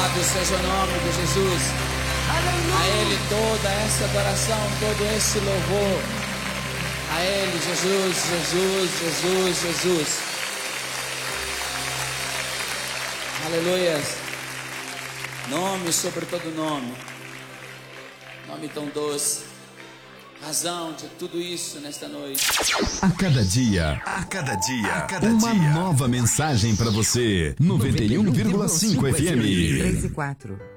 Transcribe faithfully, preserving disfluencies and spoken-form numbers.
Louvado seja o nome de Jesus. A Ele toda essa adoração, todo esse louvor. A Ele, Jesus, Jesus, Jesus, Jesus. Aleluia. Nome sobre todo nome. Nome tão doce. Razão de tudo isso nesta noite. A cada dia, a cada dia, a cada uma dia. Nova mensagem para você. noventa e um vírgula cinco F M. três e quatro.